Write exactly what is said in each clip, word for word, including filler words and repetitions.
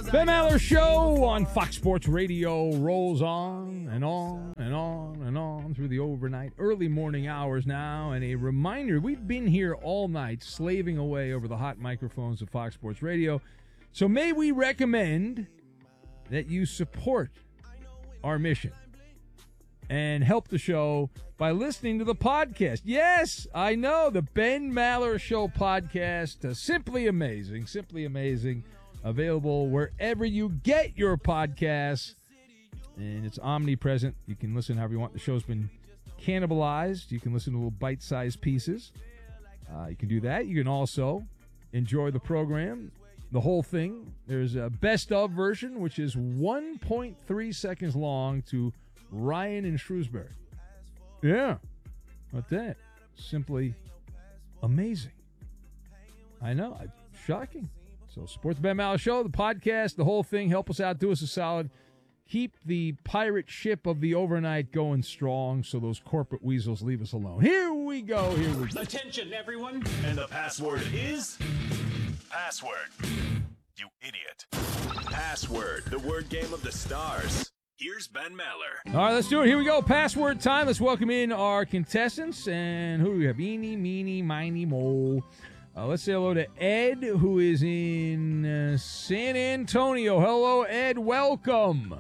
Ben Maller Show on Fox Sports Radio rolls on and on and on and on through the overnight, early morning hours now. And a reminder, we've been here all night slaving away over the hot microphones of Fox Sports Radio. So may we recommend that you support our mission and help the show by listening to the podcast. Yes, I know, the Ben Maller Show podcast. Uh, simply amazing, simply amazing. Available wherever you get your podcasts. And it's omnipresent. You can listen however you want. The show's been cannibalized. You can listen to little bite-sized pieces. Uh, you can do that. You can also enjoy the program, the whole thing. There's a best-of version, which is one point three seconds long to Ryan in Shrewsbury. Yeah. Not that. Simply amazing. I know. Shocking. So support the Ben Maller Show, the podcast, the whole thing. Help us out. Do us a solid. Keep the pirate ship of the overnight going strong so those corporate weasels leave us alone. Here we go. Here we go. Attention, everyone. And the password is... Password. You idiot. Password, the word game of the stars. Here's Ben Maller. All right, let's do it. Here we go. Password time. Let's welcome in our contestants. And who do we have? Eeny, meeny, miny, mo. Uh, let's say hello to Ed, who is in uh, San Antonio. Hello, Ed. Welcome.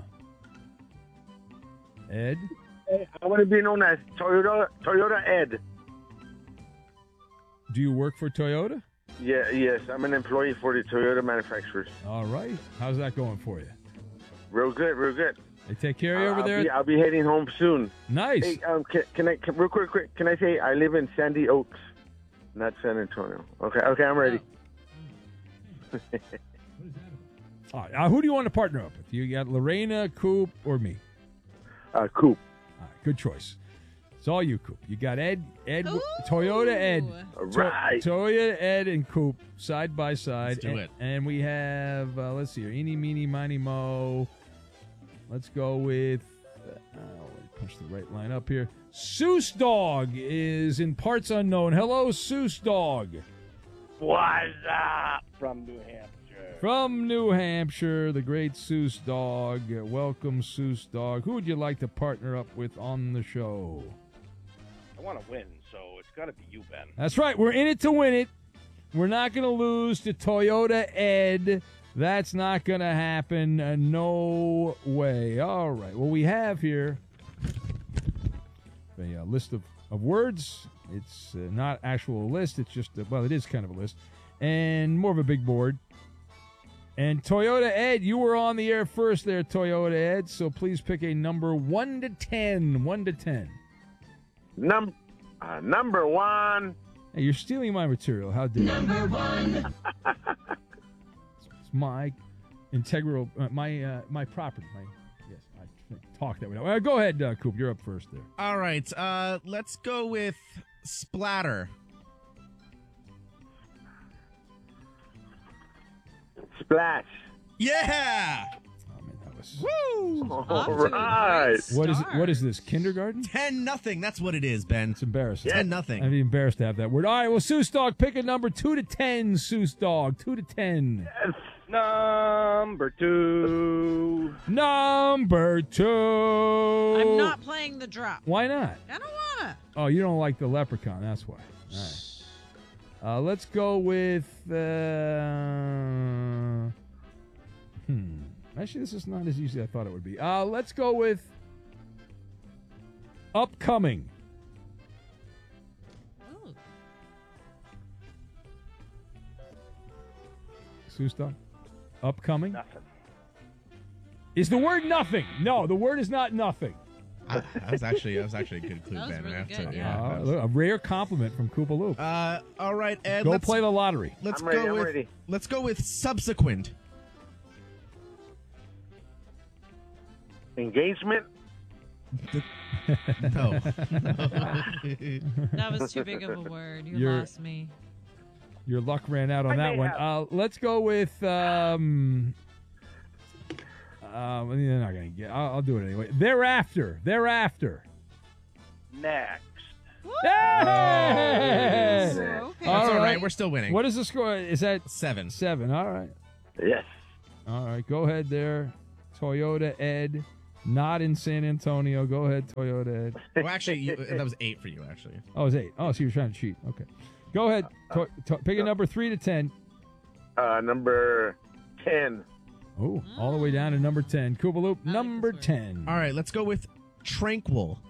Ed? Hey, I want to be known as Toyota Toyota Ed. Do you work for Toyota? Yeah, yes. I'm an employee for the Toyota manufacturers. All right. How's that going for you? Real good, real good. They take care of you Uh, over I'll there? Be, I'll be heading home soon. Nice. Hey, um, can, can I, can, real quick, quick, can I say I live in Sandy Oaks, not San Antonio? Okay, okay, I'm ready. All right. Uh, who do you want to partner up with? You got Lorena, Coop, or me? Uh, Coop. All right, good choice. It's all you, Coop. You got Ed, Ed, Toyota Ed. All right. To- Toyota Ed and Coop side by side. Let's do and, it. And we have, uh, let's see here, Eeny, Meeny, Miny, Mo. Let's go with, uh, let me push the right line up here. Seuss Dog is in parts unknown. Hello, Seuss Dog. What's up? From New Hampshire. From New Hampshire, the great Seuss Dog. Uh, welcome, Seuss Dog. Who would you like to partner up with on the show? I want to win, so it's got to be you, Ben. That's right. We're in it to win it. We're not going to lose to Toyota Ed. That's not going to happen. Uh, no way. All right. Well, we have here a uh, list of, of words. It's uh, not actual list. It's just, a, well, it is kind of a list. And more of a big board. And Toyota Ed, you were on the air first there, Toyota Ed. So please pick a number one to ten. one to ten. Num- uh, number one. Hey, you're stealing my material. How dare you? Number one. It's my integral, uh, my uh, my property. My yes, I talk that way. Uh, go ahead, uh, Coop. You're up first there. All right, uh, let's go with splatter. Splash. Yeah! Oh man, that was. Woo! All right. What is it? What is this? Kindergarten? Ten nothing. That's what it is, Ben. It's embarrassing. Ten nothing. I'd be embarrassed to have that word. All right, well, Seuss Dog, pick a number two to ten. Seuss Dog, two to ten. Yes. Number two. Number two. I'm not playing the drop. Why not? I don't want to. Oh, you don't like the leprechaun. That's why. All right. Uh, let's go with. Uh, hmm. Actually, this is not as easy as I thought it would be. Uh, let's go with. Upcoming. Oh. Seuss Dog? Upcoming? Nothing. Is the word nothing? No, the word is not nothing. I, that was actually that was actually a good clue, That was Ben. really I have to- good, yeah, Uh, that was- a rare compliment from Koopa Loop. Uh, all right, Ed. Go let's, play the lottery. Let's I'm ready, go I'm with. ready. Let's go with subsequent. Engagement. No. That was too big of a word. You You're- lost me. Your luck ran out on I that may one. have- Uh, let's go with. Um, uh, you're not gonna get. I'll, I'll do it anyway. Thereafter. Thereafter. Next. Hey! Oh, okay. All That's all right. right. We're still winning. What is the score? Is that Seven. seven? All right. Yes. All right, go ahead there. Toyota Ed. Not in San Antonio. Go ahead, Toyota Ed. Well, actually, you, that was eight for you, actually. Oh, it's eight. Oh, so you were trying to cheat. Okay. Go ahead. To, to, pick a number three to ten. Uh, number ten. Oh, all the way down to number ten. Koopaloop, number ten. All right, let's go with Tranquil.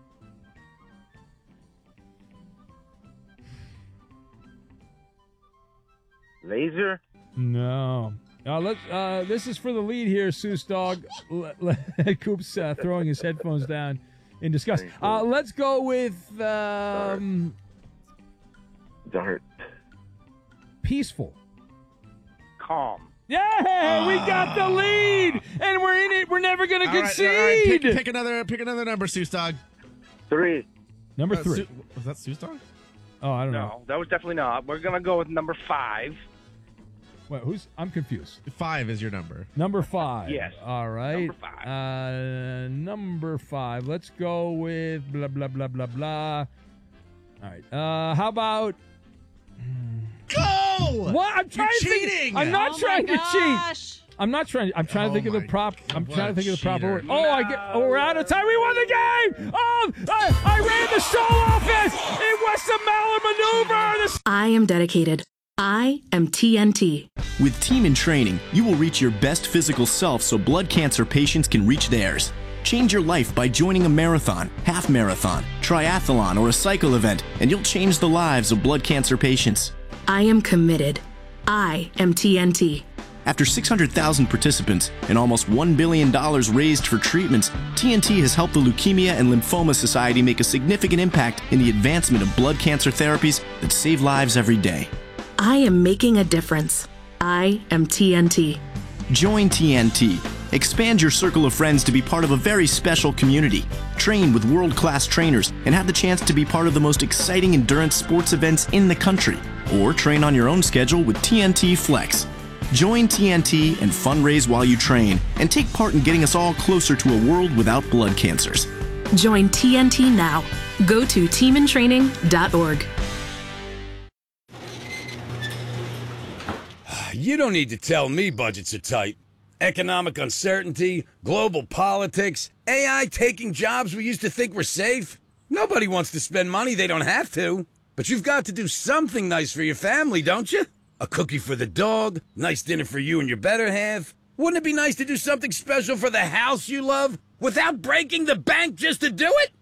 Laser? No. Uh, let's, uh, this is for the lead here, Seuss Dog. Coop's uh, throwing his headphones down in disgust. Uh, let's go with um, Dart. Peaceful. Calm. Yeah, we got the lead, and we're in it. We're never going to All right, concede. all right, pick, pick another, pick another number, Seuss Dog. Three. Number Uh, three. Su- was that Seuss Dog? Oh, I don't know. No, that was definitely not. We're gonna go with number five. Wait, who's? I'm confused. Five is your number. Number five. Yes. All right. Number five. Uh, number five. Let's go with blah blah blah blah blah. All right. Uh, how about? Go! What? I'm trying You're to think- cheating! I'm not Oh trying my to cheat. gosh. I'm not trying. I'm trying Oh to think of my the prop. I'm God, trying to think of the proper cheater. word. Oh, I get. Oh, we're out of time. We won the game. Oh, I, I ran the show office. It was the Mallard maneuver. The I am dedicated. I am T N T. With Team in Training, you will reach your best physical self so blood cancer patients can reach theirs. Change your life by joining a marathon, half marathon, triathlon, or a cycle event, and you'll change the lives of blood cancer patients. I am committed. I am T N T. After six hundred thousand participants and almost one billion dollars raised for treatments, T N T has helped the Leukemia and Lymphoma Society make a significant impact in the advancement of blood cancer therapies that save lives every day. I am making a difference. I am T N T. Join T N T. Expand your circle of friends to be part of a very special community. Train with world-class trainers and have the chance to be part of the most exciting endurance sports events in the country. Or train on your own schedule with T N T Flex. Join T N T and fundraise while you train and take part in getting us all closer to a world without blood cancers. Join T N T now. Go to team in training dot org. You don't need to tell me budgets are tight. Economic uncertainty, global politics, A I taking jobs we used to think were safe. Nobody wants to spend money they don't have to. But you've got to do something nice for your family, don't you? A cookie for the dog, nice dinner for you and your better half. Wouldn't it be nice to do something special for the house you love without breaking the bank just to do it?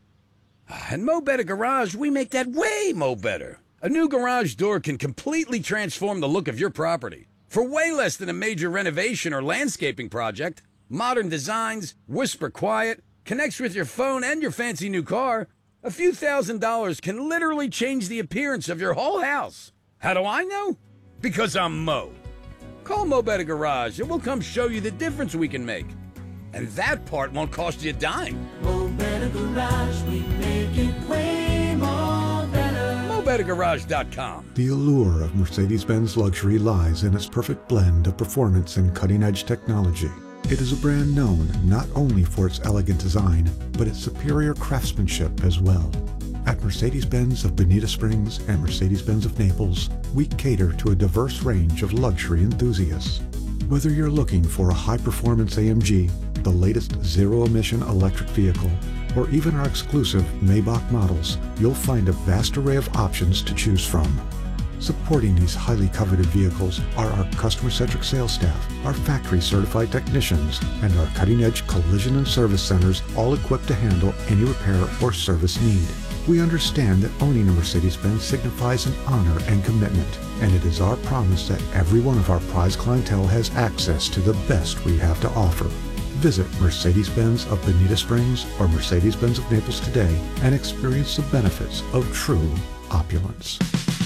At Mo Better Garage, we make that way mo better. A new garage door can completely transform the look of your property. For way less than a major renovation or landscaping project, modern designs, whisper quiet, connects with your phone and your fancy new car, a few thousand dollars can literally change the appearance of your whole house. How do I know? Because I'm Mo. Call Mo Better Garage and we'll come show you the difference we can make. And that part won't cost you a dime. Mo Better Garage, we make it way more better. Mo Better Garage dot com. The allure of Mercedes-Benz luxury lies in its perfect blend of performance and cutting-edge technology. It is a brand known not only for its elegant design, but its superior craftsmanship as well. At Mercedes-Benz of Bonita Springs and Mercedes-Benz of Naples, we cater to a diverse range of luxury enthusiasts. Whether you're looking for a high-performance A M G, the latest zero-emission electric vehicle, or even our exclusive Maybach models, you'll find a vast array of options to choose from. Supporting these highly coveted vehicles are our customer-centric sales staff, our factory-certified technicians, and our cutting-edge collision and service centers, all equipped to handle any repair or service need. We understand that owning a Mercedes-Benz signifies an honor and commitment, and it is our promise that every one of our prized clientele has access to the best we have to offer. Visit Mercedes-Benz of Bonita Springs or Mercedes-Benz of Naples today and experience the benefits of true opulence.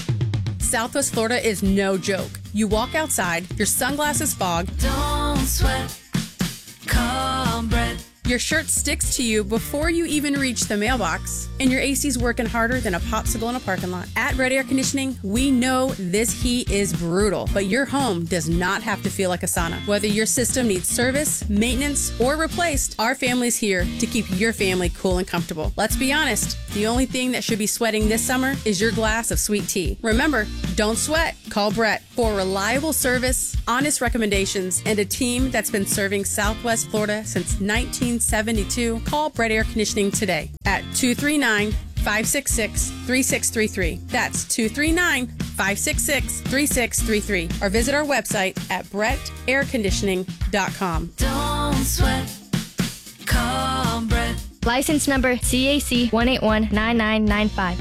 Southwest Florida is no joke. You walk outside, your sunglasses fog. Don't sweat, call Brett. Your shirt sticks to you before you even reach the mailbox, and your A C's working harder than a popsicle in a parking lot. At Red Air Conditioning, we know this heat is brutal, but your home does not have to feel like a sauna. Whether your system needs service, maintenance, or replaced, our family's here to keep your family cool and comfortable. Let's be honest, the only thing that should be sweating this summer is your glass of sweet tea. Remember, don't sweat. Call Brett for reliable service, honest recommendations, and a team that's been serving Southwest Florida since nineteen seventy-two. Call Brett Air Conditioning today at two three nine, five six six, three six three three. That's two three nine, five six six, three six three three. Or visit our website at brett air conditioning dot com. Don't sweat. Call Brett. License number C A C one eight one nine nine nine five.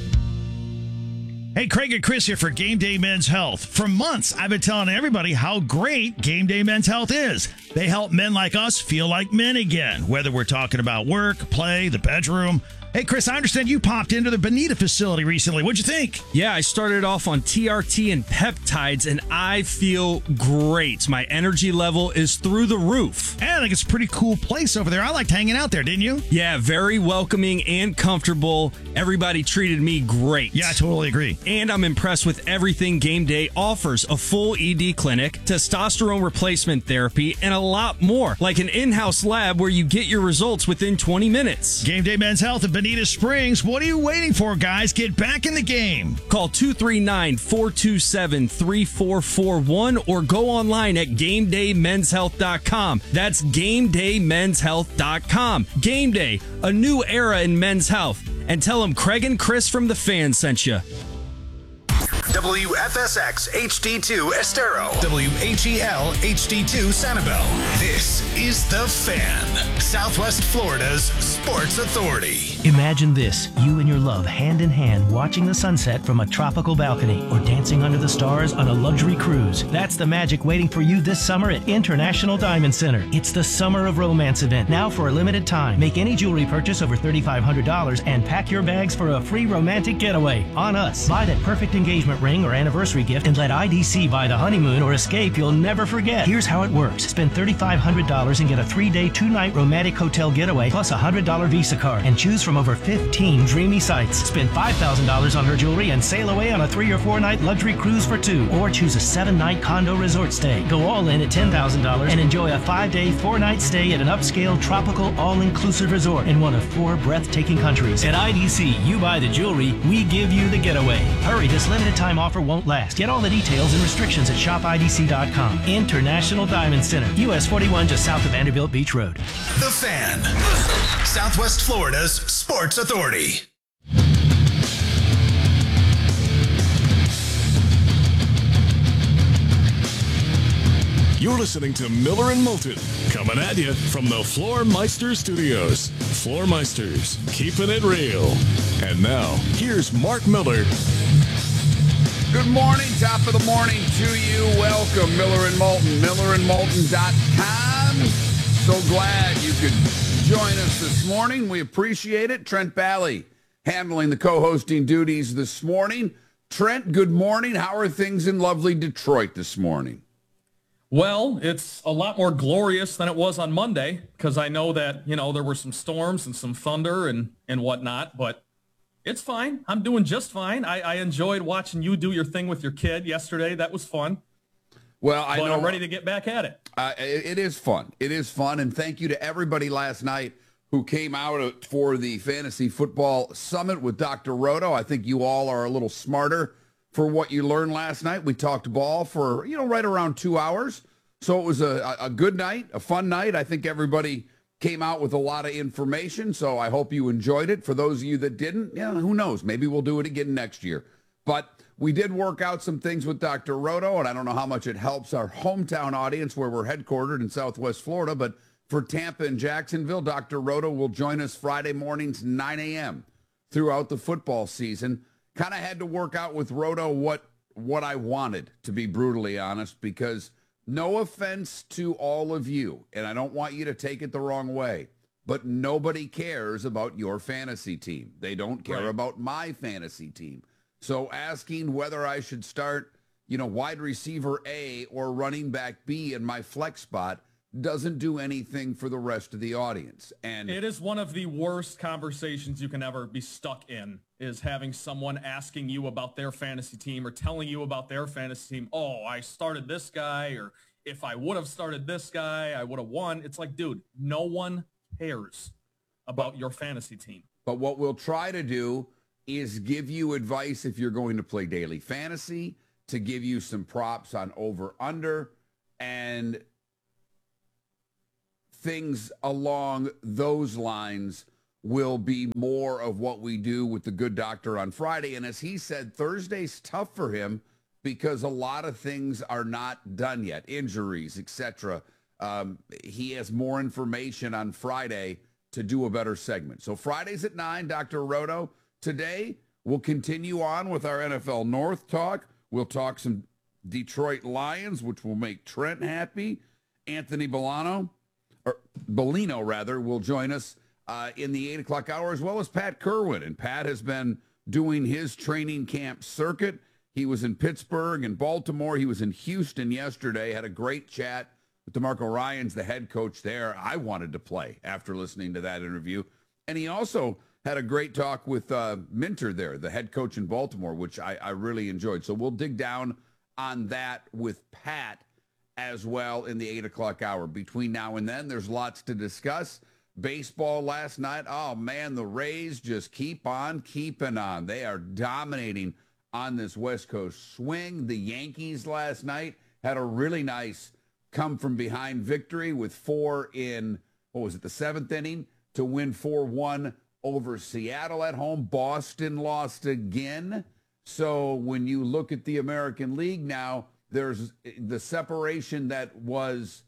Hey, Craig and Chris here for Game Day Men's Health. For months, I've been telling everybody how great Game Day Men's Health is. They help men like us feel like men again, whether we're talking about work, play, the bedroom. Hey, Chris, I understand you popped into the Bonita facility recently. What'd you think? Yeah, I started off on T R T and peptides, and I feel great. My energy level is through the roof. And I think it's a pretty cool place over there. I liked hanging out there, didn't you? Yeah, very welcoming and comfortable. Everybody treated me great. Yeah, I totally agree. And I'm impressed with everything Game Day offers. A full E D clinic, testosterone replacement therapy, and a lot more. Like an in-house lab where you get your results within twenty minutes. Game Day Men's Health in Bonita Springs. What are you waiting for, guys? Get back in the game. Call two three nine, four two seven, three four four one or go online at game day men's health dot com. That's game day men's health dot com. Game Day, a new era in men's health. And tell them Craig and Chris from The Fan sent you. W F S X H D two Estero. W H E L H D two Sanibel. This is The Fan, Southwest Florida's sports authority. Imagine this, you and your love hand in hand watching the sunset from a tropical balcony or dancing under the stars on a luxury cruise. That's the magic waiting for you this summer at International Diamond Center. It's the Summer of Romance event, now for a limited time. Make any jewelry purchase over three thousand five hundred dollars and pack your bags for a free romantic getaway on us. Buy that perfect engagement ring or anniversary gift and let I D C buy the honeymoon or escape you'll never forget. Here's how it works. Spend three thousand five hundred dollars and get a three-day, two-night romantic hotel getaway plus a one hundred dollars Visa card and choose from over fifteen dreamy sites. Spend five thousand dollars on her jewelry and sail away on a three or four-night luxury cruise for two. Or choose a seven-night condo resort stay. Go all in at ten thousand dollars and enjoy a five-day, four-night stay at an upscale, tropical, all-inclusive resort in one of four breathtaking countries. At I D C, you buy the jewelry, we give you the getaway. Hurry, this limited time offer won't last. Get all the details and restrictions at shop I D C dot com. International Diamond Center, U S forty-one, just south of Vanderbilt Beach Road. The Fan, Southwest Florida's sports authority. You're listening to Miller and Moulton, coming at you from the Floormeister Studios. Floormeisters, keeping it real. And now, here's Mark Miller. Good morning, top of the morning to you. Welcome, Miller and Moulton, miller and moulton dot com. So glad you could join us this morning. We appreciate it. Trent Bally handling the co-hosting duties this morning. Trent, good morning. How are things in lovely Detroit this morning? Well, it's a lot more glorious than it was on Monday because I know that, you know, there were some storms and some thunder and, and whatnot, but it's fine. I'm doing just fine. I, I enjoyed watching you do your thing with your kid yesterday. That was fun. Well, I but know I'm ready to get back at it. Uh, it. It is fun. It is fun, and thank you to everybody last night who came out for the Fantasy Football Summit with Doctor Roto. I think you all are a little smarter for what you learned last night. We talked ball for, you know, right around two hours. So it was a, a good night, a fun night. I think everybody came out with a lot of information, so I hope you enjoyed it. For those of you that didn't, yeah, who knows? Maybe we'll do it again next year. But we did work out some things with Doctor Roto, and I don't know how much it helps our hometown audience where we're headquartered in Southwest Florida, but for Tampa and Jacksonville, Doctor Roto will join us Friday mornings, nine a.m. throughout the football season. Kind of had to work out with Roto what what I wanted, to be brutally honest, because no offense to all of you, and I don't want you to take it the wrong way, but nobody cares about your fantasy team. They don't care right. about my fantasy team. So asking whether I should start, you know, wide receiver A or running back B in my flex spot doesn't do anything for the rest of the audience. And it is one of the worst conversations you can ever be stuck in, is having someone asking you about their fantasy team or telling you about their fantasy team. Oh, I started this guy, or if I would have started this guy, I would have won. It's like, dude, no one cares about but, your fantasy team. But what we'll try to do is give you advice if you're going to play daily fantasy, to give you some props on over under and things along those lines will be more of what we do with the Good Doctor on Friday. And as he said, Thursday's tough for him because a lot of things are not done yet, injuries, et cetera. Um, he has more information on Friday to do a better segment. So Fridays at nine, Doctor Roto. Today, we'll continue on with our N F L North talk. We'll talk some Detroit Lions, which will make Trent happy. Anthony Bolano, or Bellino, rather, will join us uh, in the eight o'clock hour, as well as Pat Kerwin. And Pat has been doing his training camp circuit. He was in Pittsburgh and Baltimore. He was in Houston yesterday, had a great chat with DeMarco Ryans, the head coach there. I wanted to play after listening to that interview. And he also had a great talk with uh, Minter there, the head coach in Baltimore, which I, I really enjoyed. So we'll dig down on that with Pat as well in the eight o'clock hour. Between now and then, there's lots to discuss. Baseball last night, oh man, the Rays just keep on keeping on. They are dominating on this West Coast swing. The Yankees last night had a really nice come from behind victory with four in, what was it, the seventh inning to win four one over Seattle at home. Boston lost again. So when you look at the American League now, there's the separation that was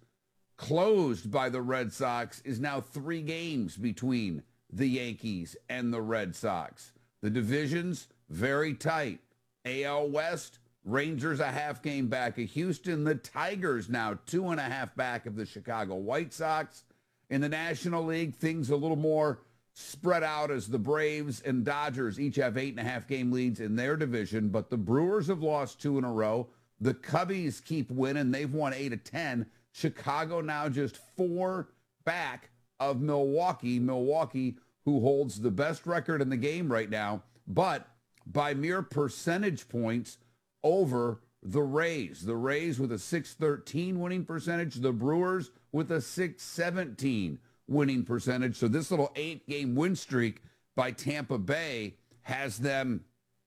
closed by the Red Sox is now three games between the Yankees and the Red Sox. The division's very tight. A L West, Rangers a half game back of Houston. The Tigers now two and a half back of the Chicago White Sox. In the National League, things a little more spread out as the Braves and Dodgers each have eight and a half game leads in their division, but the Brewers have lost two in a row. The Cubbies keep winning. They've won eight of ten. Chicago now just four back of Milwaukee. Milwaukee, who holds the best record in the game right now, but by mere percentage points over the Rays. The Rays with a six thirteen winning percentage. The Brewers with a six seventeen winning percentage. So this little eight-game win streak by Tampa Bay has them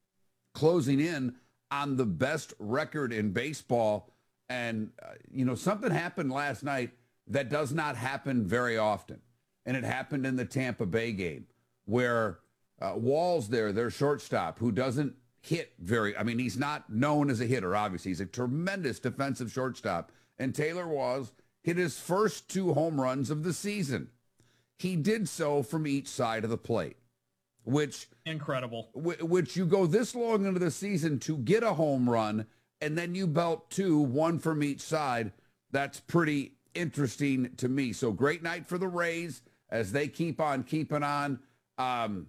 closing in on the best record in baseball. And, uh, you know, something happened last night that does not happen very often. And it happened in the Tampa Bay game where uh, Walls there, their shortstop, who doesn't hit very, I mean, he's not known as a hitter, obviously. He's a tremendous defensive shortstop. And Taylor Walls hit his first two home runs of the season. He did so from each side of the plate, which incredible, which you go this long into the season to get a home run and then you belt two, one from each side. That's pretty interesting to me. So great night for the Rays as they keep on keeping on. Um,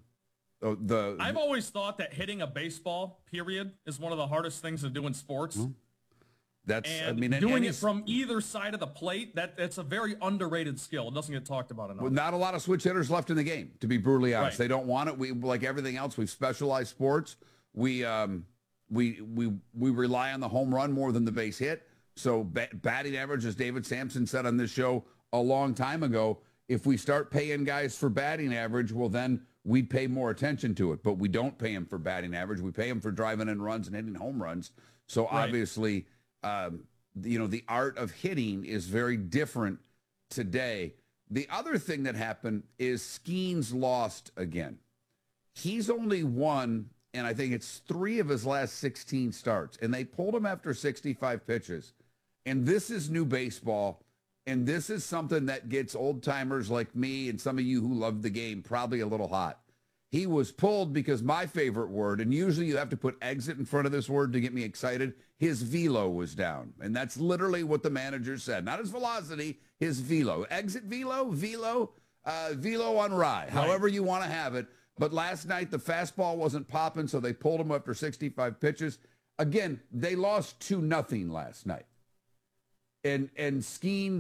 the I've always thought that hitting a baseball, period, is one of the hardest things to do in sports. Mm-hmm. That's, and I mean, doing any, it from either side of the plate, that that's a very underrated skill. It doesn't get talked about enough. Well, not a lot of switch hitters left in the game, to be brutally honest. Right. They don't want it. We, like everything else, we've specialized sports. We, um, we, we, we rely on the home run more than the base hit. So bat, batting average, as David Sampson said on this show a long time ago, if we start paying guys for batting average, well, then we'd pay more attention to it. But we don't pay them for batting average. We pay them for driving in runs and hitting home runs. So right. obviously, um, you know, the art of hitting is very different today. The other thing that happened is Skeens lost again. He's only won, and I think it's three of his last sixteen starts, and they pulled him after sixty-five pitches. And this is new baseball, and this is something that gets old-timers like me and some of you who love the game probably a little hot. He was pulled because my favorite word, and usually you have to put exit in front of this word to get me excited, his velo was down. And that's literally what the manager said. Not his velocity, his velo. Exit velo, velo, uh, velo on rye, right. However you want to have it. But last night the fastball wasn't popping, so they pulled him after sixty-five pitches. Again, they lost two nothing last night. And, and Skeens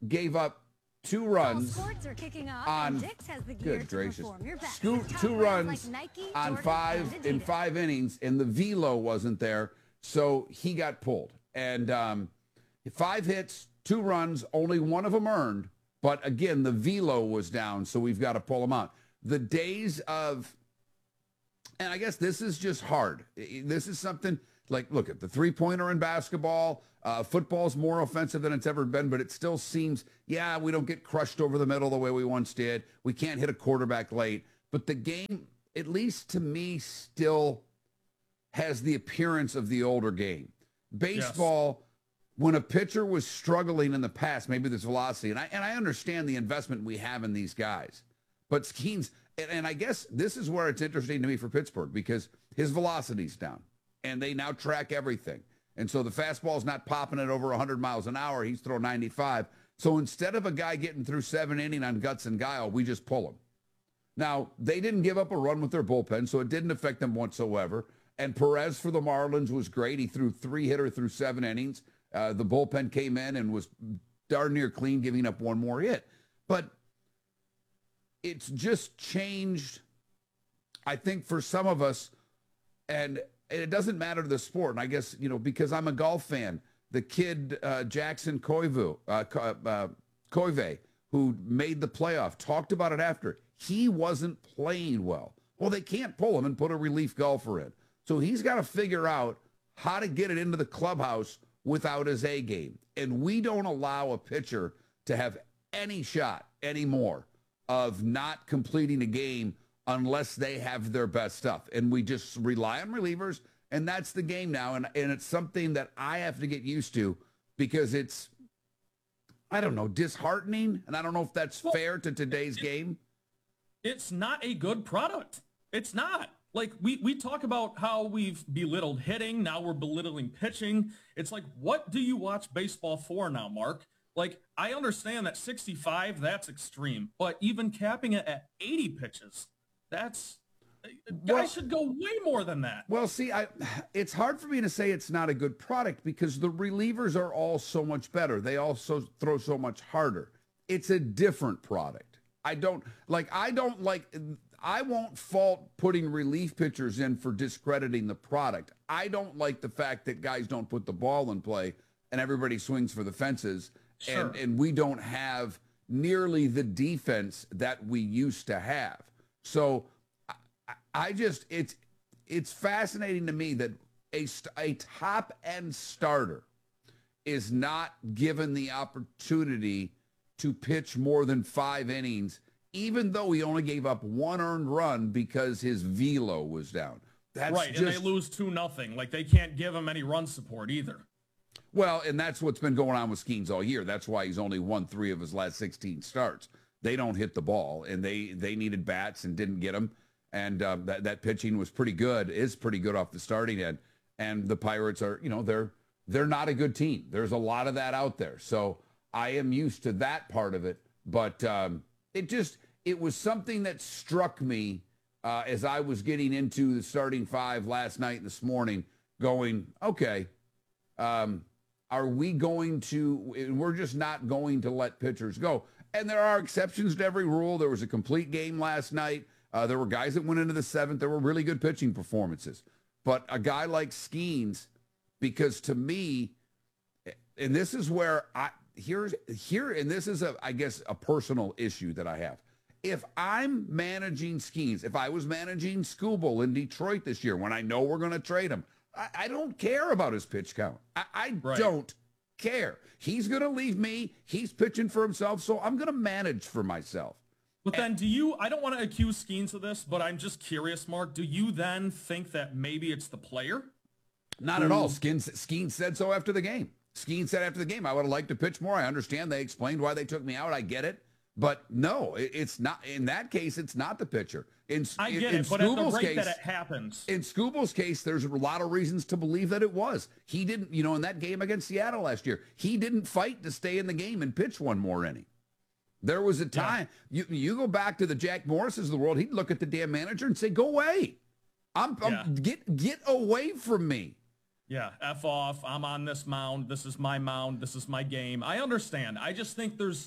gave up two runs Sports are kicking off, on and Dick's has the gear good to gracious perform your best. Scoot, Top two brands runs like Nike, on Jordan, five and in Adidas. five innings, and the velo wasn't there, so he got pulled. And um, five hits, two runs, only one of them earned. But again, the velo was down, so we've got to pull him out. The days of, and I guess this is just hard. This is something like, look at the three-pointer in basketball. Uh, football's more offensive than it's ever been, but it still seems, yeah, we don't get crushed over the middle the way we once did. We can't hit a quarterback late. But the game, at least to me, still has the appearance of the older game. Baseball, yes. When a pitcher was struggling in the past, maybe there's velocity, and I and I understand the investment we have in these guys. But Skeens, and, and I guess this is where it's interesting to me for Pittsburgh, because his velocity's down, and they now track everything. And so the fastball's not popping at over one hundred miles an hour. He's throwing ninety-five. So instead of a guy getting through seven inning on guts and guile, we just pull him. Now, they didn't give up a run with their bullpen, so it didn't affect them whatsoever. And Perez for the Marlins was great. He threw three-hitter through seven innings. Uh, the bullpen came in and was darn near clean, giving up one more hit. But it's just changed, I think, for some of us, and it doesn't matter to the sport. And I guess, you know, because I'm a golf fan, the kid uh, Jackson Koivu, uh, uh, Koive, who made the playoff, talked about it after. He wasn't playing well. Well, they can't pull him and put a relief golfer in. So he's got to figure out how to get it into the clubhouse without his A game. And we don't allow a pitcher to have any shot anymore of not completing a game unless they have their best stuff. And we just rely on relievers, and that's the game now. And, and it's something that I have to get used to, because it's, I don't know, disheartening. And I don't know if that's well, fair to today's it, game. It's not a good product. It's not. Like, we, we talk about how we've belittled hitting. Now we're belittling pitching. It's like, what do you watch baseball for now, Mark? Like, I understand that sixty-five, that's extreme. But even capping it at eighty pitches, that's... Guys well, should go way more than that. Well, see, I, it's hard for me to say it's not a good product, because the relievers are all so much better. They also throw so much harder. It's a different product. I don't, like, I don't like... I won't fault putting relief pitchers in for discrediting the product. I don't like the fact that guys don't put the ball in play and everybody swings for the fences, sure. and, and we don't have nearly the defense that we used to have. So I, I just, it's it's fascinating to me that a, a top-end starter is not given the opportunity to pitch more than five innings, even though he only gave up one earned run because his velo was down. That's right, just, and they lose two nothing. Like, they can't give him any run support either. Well, and that's what's been going on with Skeens all year. That's why he's only won three of his last sixteen starts. They don't hit the ball, and they, they needed bats and didn't get them. And um, that, that pitching was pretty good, is pretty good off the starting end. And the Pirates are, you know, they're they're not a good team. There's a lot of that out there. So I am used to that part of it. But um, it just, it was something that struck me uh, as I was getting into the starting five last night and this morning, going, okay, um, are we going to, we're just not going to let pitchers go. And there are exceptions to every rule. There was a complete game last night. Uh, there were guys that went into the seventh. There were really good pitching performances. But a guy like Skeens, because to me, and this is where I, here's, here, and this is, a, I guess, a personal issue that I have. If I'm managing Skeens, if I was managing Skubal in Detroit this year, when I know we're going to trade him, I, I don't care about his pitch count. I, I right. don't care. He's going to leave me. He's pitching for himself, so I'm going to manage for myself. But then do you, I don't want to accuse Skeens of this, but I'm just curious, Mark, do you then think that maybe it's the player? Not at all. Skeens, Skeens said so after the game. Skeens said after the game, I would have liked to pitch more. I understand they explained why they took me out. I get it. But no, it, it's not. In that case, it's not the pitcher. In, I get in, it, in but at the Skubal's rate case, that it happens. In Skubal's case, there's a lot of reasons to believe that it was. He didn't, you know, in that game against Seattle last year, he didn't fight to stay in the game and pitch one more inning. There was a time, yeah. you you go back to the Jack Morrises of the world, he'd look at the damn manager and say, go away. I'm, I'm yeah. get get away from me. Yeah, F off. I'm on this mound. This is my mound. This is my game. I understand. I just think there's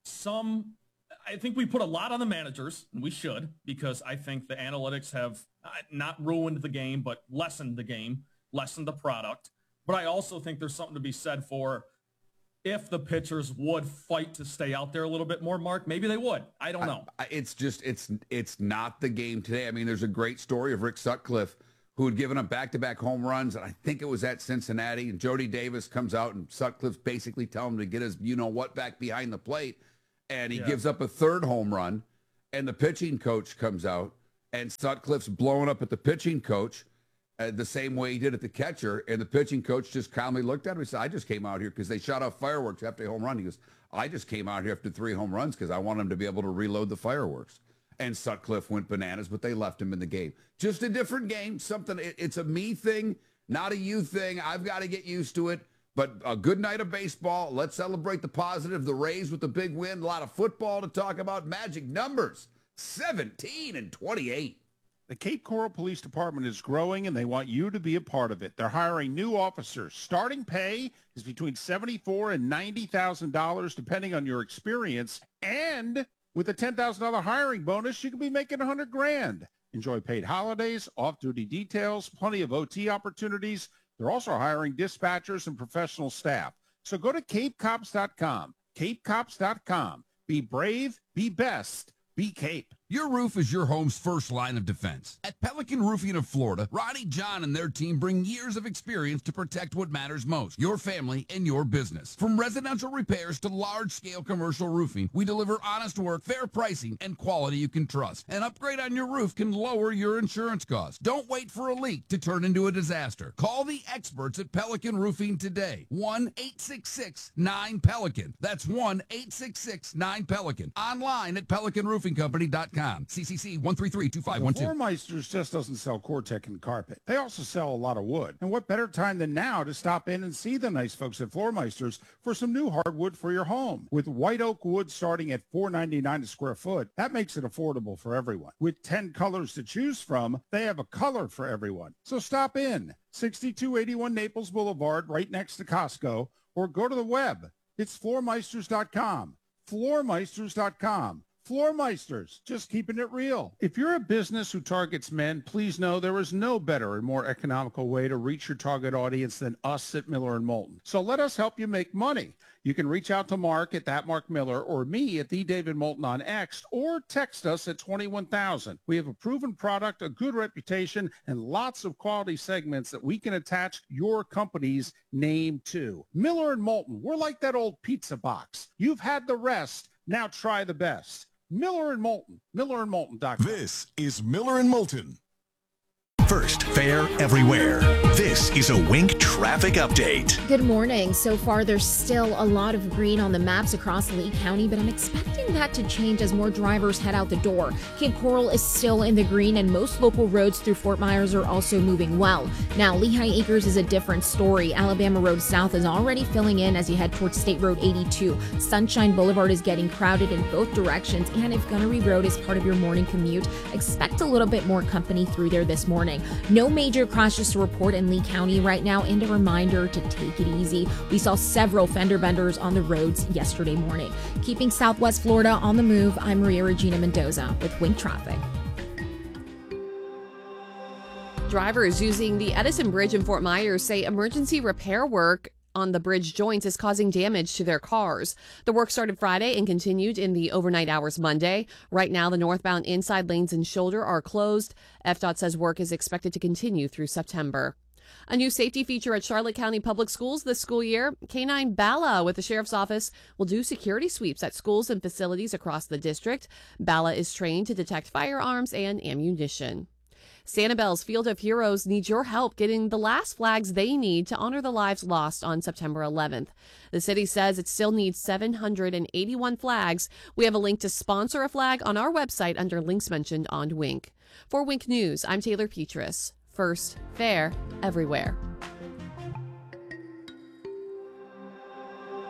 some – I think we put a lot on the managers, and we should, because I think the analytics have not ruined the game, but lessened the game, lessened the product. But I also think there's something to be said for if the pitchers would fight to stay out there a little bit more, Mark. Maybe they would. I don't know. I, I, it's just it's it's not the game today. I mean, there's a great story of Rick Sutcliffe, who had given up back-to-back home runs, and I think it was at Cincinnati, and Jody Davis comes out, and Sutcliffe's basically telling him to get his you-know-what back behind the plate, and he Yeah. gives up a third home run, and the pitching coach comes out, and Sutcliffe's blowing up at the pitching coach uh, the same way he did at the catcher, and the pitching coach just calmly looked at him and said, I just came out here because they shot off fireworks after a home run. He goes, I just came out here after three home runs because I want him to be able to reload the fireworks. And Sutcliffe went bananas, but they left him in the game. Just a different game, something. It, it's a me thing, not a you thing. I've got to get used to it. But a good night of baseball. Let's celebrate the positive. The Rays with the big win. A lot of football to talk about. Magic numbers, seventeen and twenty-eight. The Cape Coral Police Department is growing, and they want you to be a part of it. They're hiring new officers. Starting pay is between seventy-four thousand dollars and ninety thousand dollars, depending on your experience. And with a ten thousand dollars hiring bonus, you can be making one hundred grand. Enjoy paid holidays, off-duty details, plenty of O T opportunities. They're also hiring dispatchers and professional staff. So go to cape cops dot com, cape cops dot com. Be brave, be best, be Cape. Your roof is your home's first line of defense. At Pelican Roofing of Florida, Ronnie John and their team bring years of experience to protect what matters most, your family and your business. From residential repairs to large-scale commercial roofing, we deliver honest work, fair pricing, and quality you can trust. An upgrade on your roof can lower your insurance costs. Don't wait for a leak to turn into a disaster. Call the experts at Pelican Roofing today. one eight six six nine Pelican. That's one eight six six nine Pelican. Online at pelican roofing company dot com. C C C one three three two five one two. Floormeisters just doesn't sell Core-Tech and carpet. They also sell a lot of wood. And what better time than now to stop in and see the nice folks at Floormeisters for some new hardwood for your home. With white oak wood starting at four ninety-nine a square foot, that makes it affordable for everyone. With ten colors to choose from, they have a color for everyone. So stop in. sixty-two eighty-one Naples Boulevard, right next to Costco, or go to the web. It's floormeisters dot com. floormeisters dot com. Floormeisters, just keeping it real. If you're a business who targets men, please know there is no better and more economical way to reach your target audience than us at Miller and Moulton. So let us help you make money. You can reach out to Mark at that Mark Miller or me at the David Moulton on X, or text us at twenty-one thousand. We have a proven product, a good reputation, and lots of quality segments that we can attach your company's name to. Miller and Moulton, we're like that old pizza box. You've had the rest. Now try the best. Miller and Moulton, miller and moulton dot com. This is Miller and Moulton. First, fair everywhere. This is a Wink traffic update. Good morning. So far, there's still a lot of green on the maps across Lee County, but I'm expecting that to change as more drivers head out the door. Cape Coral is still in the green, and most local roads through Fort Myers are also moving well. Now, Lehigh Acres is a different story. Alabama Road South is already filling in as you head towards State Road eighty-two. Sunshine Boulevard is getting crowded in both directions, and if Gunnery Road is part of your morning commute, expect a little bit more company through there this morning. No major crashes to report in Lee County right now, and a reminder to take it easy. We saw several fender benders on the roads yesterday morning. Keeping Southwest Florida on the move, I'm Maria Regina Mendoza with Wink Traffic. Drivers using the Edison Bridge in Fort Myers say emergency repair work on the bridge joints is causing damage to their cars. The work started Friday and continued in the overnight hours Monday. Right now, the northbound inside lanes and shoulder are closed. F D O T says work is expected to continue through September. A new safety feature at Charlotte County Public Schools this school year. K nine Bala with the Sheriff's Office will do security sweeps at schools and facilities across the district. Bala is trained to detect firearms and ammunition. Sanibel's Field of Heroes needs your help getting the last flags they need to honor the lives lost on September eleventh. The city says it still needs seven hundred eighty-one flags. We have a link to sponsor a flag on our website under links mentioned on Wink. For Wink News, I'm Taylor Petrus. First, fair, everywhere.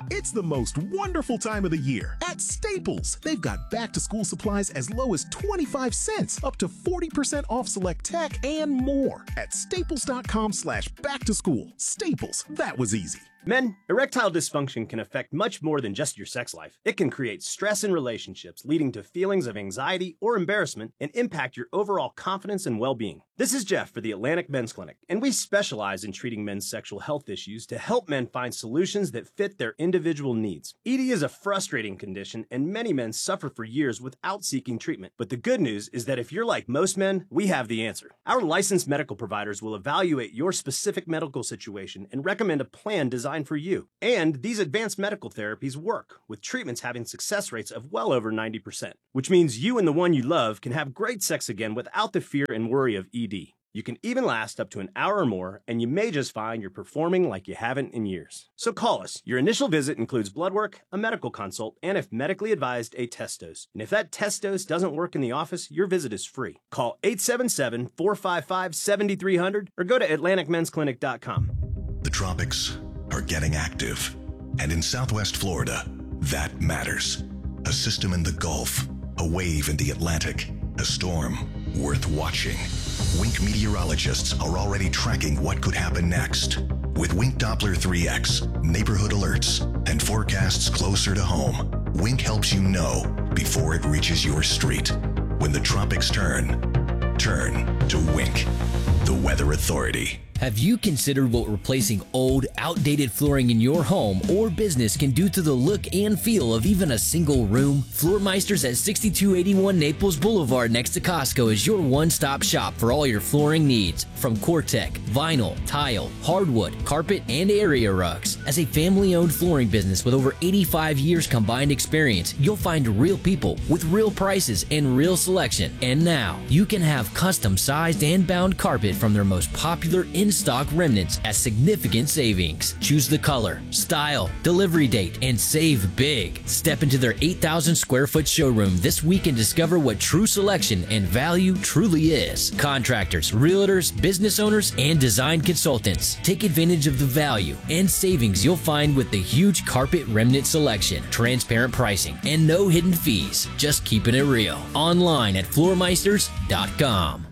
It's the most wonderful time of the year at Staples. They've got back-to-school supplies as low as twenty-five cents, up to forty percent off select tech, and more at staples.com slash back to school. Staples, that was easy. Men, erectile dysfunction can affect much more than just your sex life. It can create stress in relationships, leading to feelings of anxiety or embarrassment, and impact your overall confidence and well-being. This is Jeff for the Atlantic Men's Clinic, and we specialize in treating men's sexual health issues to help men find solutions that fit their individual needs. E D is a frustrating condition, and many men suffer for years without seeking treatment. But the good news is that if you're like most men, we have the answer. Our licensed medical providers will evaluate your specific medical situation and recommend a plan designed for you. And these advanced medical therapies work, with treatments having success rates of well over ninety percent, which means you and the one you love can have great sex again without the fear and worry of E D. You can even last up to an hour or more, and you may just find you're performing like you haven't in years. So call us. Your initial visit includes blood work, a medical consult, and if medically advised, a test dose. And if that test dose doesn't work in the office, your visit is free. Call eight seven seven, four five five, seven three zero zero or go to atlantic men's clinic dot com. The tropics are getting active, and in Southwest Florida, that matters. A system in the Gulf, a wave in the Atlantic, a storm worth watching. Wink meteorologists are already tracking what could happen next. With Wink Doppler three X, neighborhood alerts, and forecasts closer to home, Wink helps you know before it reaches your street. When the tropics turn, turn to Wink, the Weather Authority. Have you considered what replacing old, outdated flooring in your home or business can do to the look and feel of even a single room? Floormeisters at sixty-two eighty-one Naples Boulevard next to Costco is your one-stop shop for all your flooring needs. From Cortec, vinyl, tile, hardwood, carpet, and area rugs. As a family-owned flooring business with over eighty-five years combined experience, you'll find real people with real prices and real selection. And now, you can have custom-sized and bound carpet from their most popular in stock remnants at significant savings. Choose the color, style, delivery date, and save big. Step into their eight thousand square foot showroom this week and discover what true selection and value truly is. Contractors, realtors, business owners, and design consultants. Take advantage of the value and savings you'll find with the huge carpet remnant selection, transparent pricing, and no hidden fees. Just keeping it real. Online at floormeisters dot com.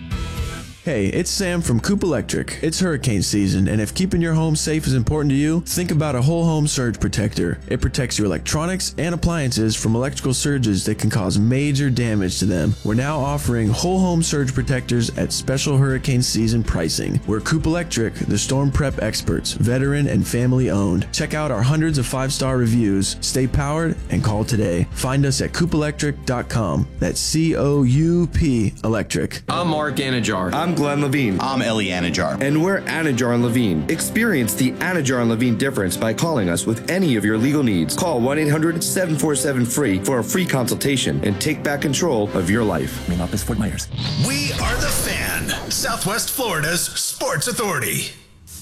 Hey, it's Sam from Coop Electric. It's hurricane season, and if keeping your home safe is important to you, think about a whole home surge protector. It protects your electronics and appliances from electrical surges that can cause major damage to them. We're now offering whole home surge protectors at special hurricane season pricing. We're Coop Electric, the storm prep experts, veteran and family owned. Check out our hundreds of five-star reviews, stay powered, and call today. Find us at coop electric dot com. That's C O U P Electric. I'm Mark Anajar. I'm Glenn Levine. I'm Ellie Anajar. And we're Anajar and Levine. Experience the Anajar and Levine difference by calling us with any of your legal needs. Call one eight hundred, seven four seven, F R E E for a free consultation and take back control of your life. Ring office, Fort Myers. We are the Fan, Southwest Florida's sports authority.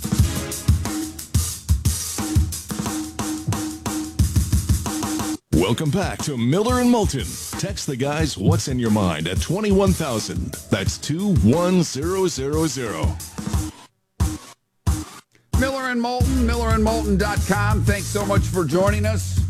Welcome back to Miller and Moulton. Text the guys what's in your mind at twenty-one thousand. That's two one zero zero zero. Miller and Moulton, miller and moulton dot com. Thanks so much for joining us.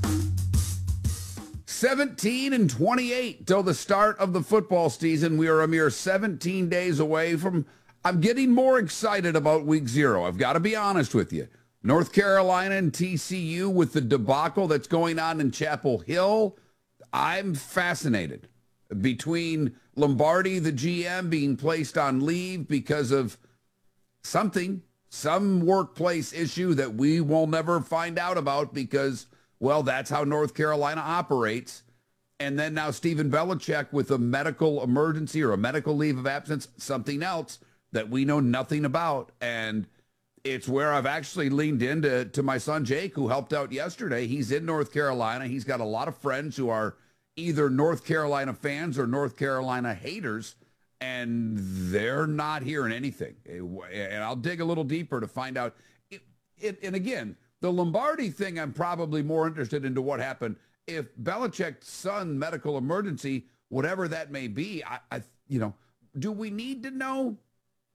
seventeen and twenty-eight till the start of the football season. We are a mere seventeen days away from, I'm getting more excited about week zero. I've got to be honest with you. North Carolina and T C U with the debacle that's going on in Chapel Hill. I'm fascinated. Between Lombardi, the G M, being placed on leave because of something, some workplace issue that we will never find out about because, well, that's how North Carolina operates. And then now Stephen Belichick with a medical emergency or a medical leave of absence, something else that we know nothing about. And it's where I've actually leaned into to my son, Jake, who helped out yesterday. He's in North Carolina. He's got a lot of friends who are either North Carolina fans or North Carolina haters, and they're not hearing anything. And I'll dig a little deeper to find out. It, it, and again, the Lombardi thing, I'm probably more interested into what happened. If Belichick's son medical emergency, whatever that may be, I, I, you know, do we need to know?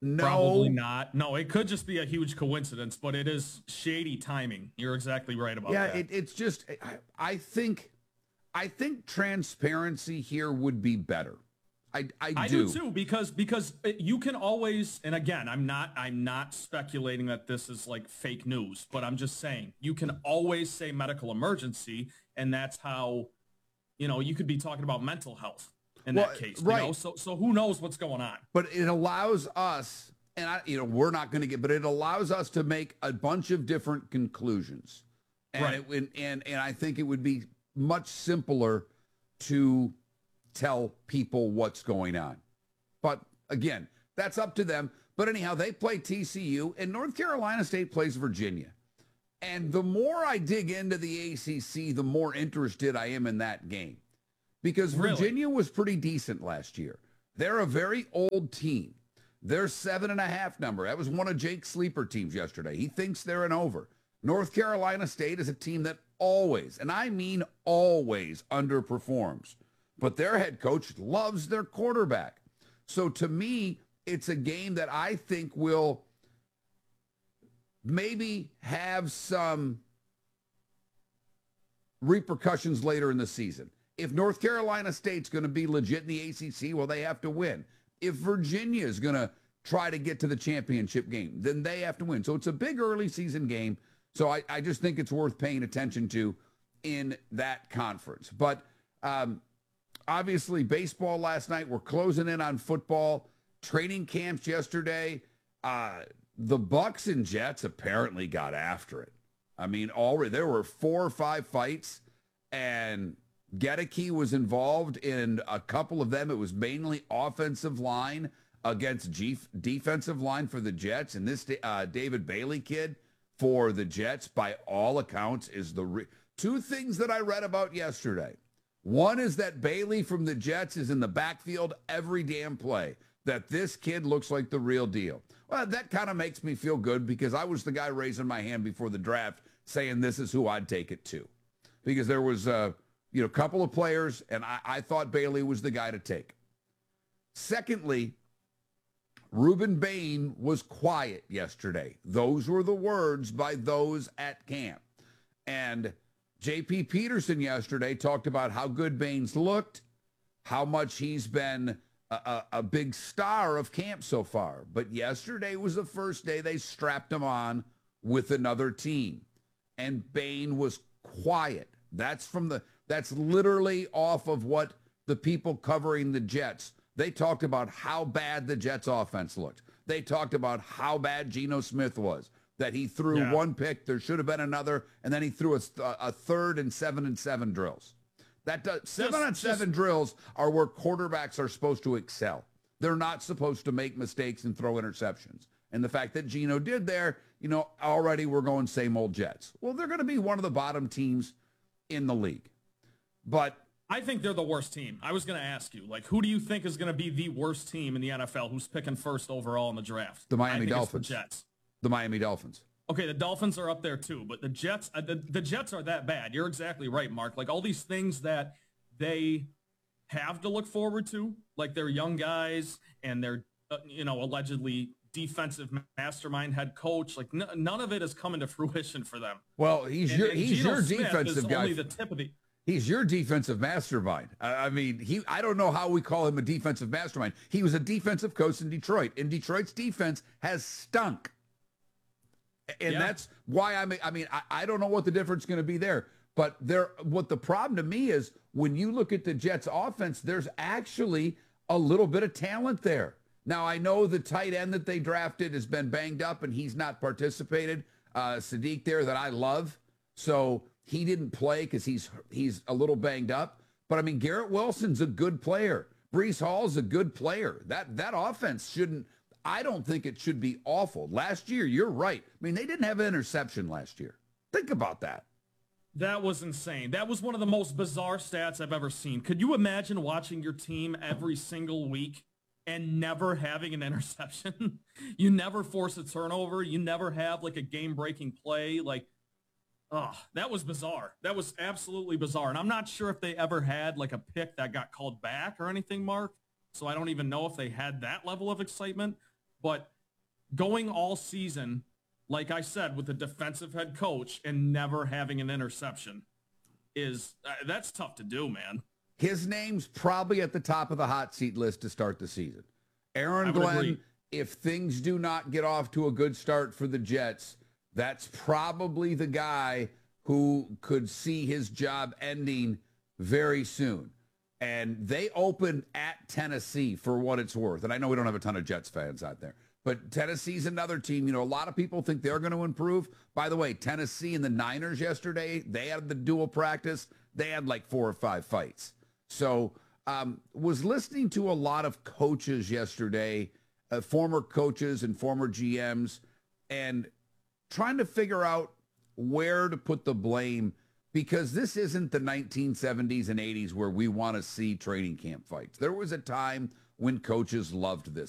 No. Probably not. No, it could just be a huge coincidence, but it is shady timing. You're exactly right about yeah, that. Yeah, it, it's just, I, I think, I think transparency here would be better. I, I, I do. do too, because because you can always, and again, I'm not I'm not speculating that this is like fake news, but I'm just saying you can always say medical emergency, and that's how, you know, you could be talking about mental health in well, that case, right? You know? So so who knows what's going on? But it allows us, and I, you know, we're not going to get, but it allows us to make a bunch of different conclusions, and Right. it would, and and I think it would be much simpler to tell people what's going on. But again, that's up to them. But anyhow, they play T C U, and North Carolina State plays Virginia. And the more I dig into the A C C, the more interested I am in that game. Because Really? Virginia was pretty decent last year. They're a very old team. They're seven and a half number. That was one of Jake's sleeper teams yesterday. He thinks they're an over. North Carolina State is a team that always, and I mean always, underperforms. But their head coach loves their quarterback. So to me, it's a game that I think will maybe have some repercussions later in the season. If North Carolina State's going to be legit in the A C C, well, they have to win. If Virginia is going to try to get to the championship game, then they have to win. So it's a big early season game. So I, I just think it's worth paying attention to in that conference. But um, obviously, baseball last night. We're closing in on football. Training camps yesterday. Uh, the Bucks and Jets apparently got after it. I mean, already there were four or five fights, and Gedeke was involved in a couple of them. It was mainly offensive line against G- defensive line for the Jets, and this uh, David Bailey kid for the Jets, by all accounts, is the re- two things that I read about yesterday. One is that Bailey from the Jets is in the backfield every damn play, that this kid looks like the real deal. Well, that kind of makes me feel good because I was the guy raising my hand before the draft saying this is who I'd take it to. Because there was a you know, couple of players, and I, I thought Bailey was the guy to take. Secondly, Ruben Bain was quiet yesterday. Those were the words by those at camp. And J P Peterson yesterday talked about how good Baines looked, how much he's been a, a, a big star of camp so far. But yesterday was the first day they strapped him on with another team. And Bain was quiet. That's from the that's literally off of what the people covering the Jets. They talked about how bad the Jets offense looked. They talked about how bad Geno Smith was, that he threw Yeah. one pick, there should have been another, and then he threw a, a third and seven and seven drills. That does, seven Just- on seven just- drills are where quarterbacks are supposed to excel. They're not supposed to make mistakes and throw interceptions. And the fact that Geno did there, you know, already we're going same old Jets. Well, they're going to be one of the bottom teams in the league. But I think they're the worst team. I was going to ask you, like, who do you think is going to be the worst team in the N F L? Who's picking first overall in the draft? the I Miami think it's Dolphins. the Jets. The Miami Dolphins. Okay, the Dolphins are up there too, but the Jets, uh, the, the Jets are that bad. You're exactly right, Mark. Like all these things that they have to look forward to, like they're young guys and they're, uh, you know, allegedly defensive mastermind head coach. Like n- none of it is coming to fruition for them. Well, he's And- your and he's Geno your Smith defensive is guy. Only the tip of the. He's your defensive mastermind. I I mean, he. I don't know how we call him a defensive mastermind. He was a defensive coach in Detroit, and Detroit's defense has stunk. And Yeah. that's why I mean, I mean, I, I don't know what the difference is going to be there. But there, what the problem to me is when you look at the Jets' offense, there's actually a little bit of talent there. Now I know the tight end that they drafted has been banged up, and he's not participated. Uh, Sadiq there that I love, so he didn't play because he's he's a little banged up. But I mean, Garrett Wilson's a good player. Breece Hall's a good player. That that offense shouldn't. I don't think it should be awful. Last year, you're right. I mean, they didn't have an interception last year. Think about that. That was insane. That was one of the most bizarre stats I've ever seen. Could you imagine watching your team every single week and never having an interception? You never force a turnover. You never have like a game-breaking play. Like, oh, that was bizarre. That was absolutely bizarre. And I'm not sure if they ever had like a pick that got called back or anything, Mark. So I don't even know if they had that level of excitement. But going all season, like I said, with a defensive head coach and never having an interception is uh, that's tough to do, man. His name's probably at the top of the hot seat list to start the season. Aaron Glenn, agree. if things do not get off to a good start for the Jets, that's probably the guy who could see his job ending very soon. And they open at Tennessee for what it's worth. And I know we don't have a ton of Jets fans out there, but Tennessee's another team. You know, a lot of people think they're going to improve. By the way, Tennessee and the Niners yesterday, they had the dual practice. They had like four or five fights. So um, was listening to a lot of coaches yesterday, uh, former coaches and former G Ms, and trying to figure out where to put the blame, because this isn't the nineteen seventies and eighties where we want to see training camp fights. There was a time when coaches loved this.